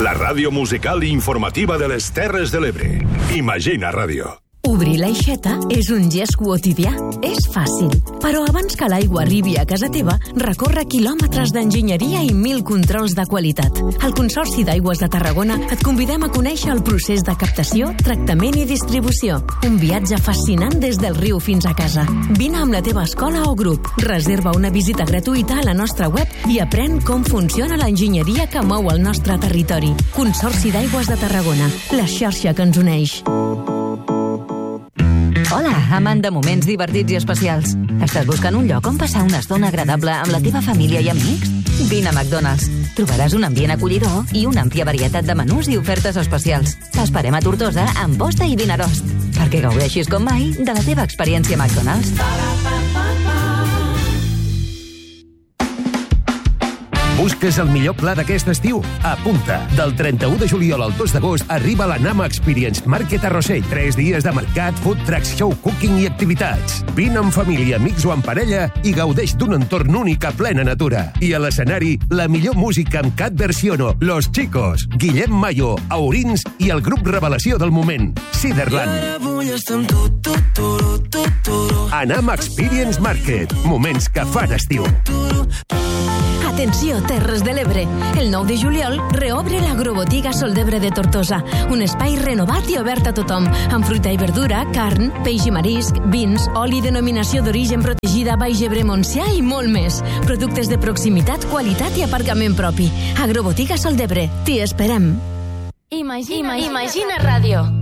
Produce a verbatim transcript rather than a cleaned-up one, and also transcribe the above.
La ràdio musical i informativa de les Terres de l'Ebre. Imagina Ràdio. Obrir l'aixeta és un gest quotidià. És fàcil. Però abans que l'aigua arribi a casa teva, recorre quilòmetres d'enginyeria i mil controls de qualitat. Al Consorci d'Aigües de Tarragona et convidem a conèixer el procés de captació, tractament i distribució. Un viatge fascinant des del riu fins a casa. Vine amb la teva escola o grup. Reserva una visita gratuïta a la nostra web i aprèn com funciona l'enginyeria que mou el nostre territori. Consorci d'Aigües de Tarragona. La xarxa que ens uneix. Hola, amant de moments divertits i especials. Estàs buscant un lloc on passar una estona agradable amb la teva família i amics? Vine a McDonald's. Trobaràs un ambient acollidor i una àmplia varietat de menús i ofertes especials. T'esperem a Tortosa amb posta i vinarost, perquè gaudeixis com mai de la teva experiència McDonald's. Busques el millor pla d'aquest estiu? Apunta! Del trenta-u de juliol al dos d'agost arriba la Nama Experience Market a Rossell. Tres dies de mercat, food trucks, show, cooking i activitats. Vine amb família, amics o en parella i gaudeix d'un entorn únic a plena natura. I a l'escenari, la millor música amb Cat Versiono, Los Chicos, Guillem Mayo, Aurins i el grup revelació del moment, Ciderland. A Nama Experience Market. Moments que fan estiu. Atenció, Terres de l'Ebre. El nou de juliol reobre l'Agrobotiga Sol d'Ebre de Tortosa, un espai renovat i obert a tothom, amb fruita i verdura, carn, peix i marisc, vins, oli denominació d'origen protegida Baix Ebre Montsià i molt més. Productes de proximitat, qualitat i aparcament propi. Agrobotiga Sol d'Ebre. T'hi esperem. Imagina, imagina, imagina Ràdio.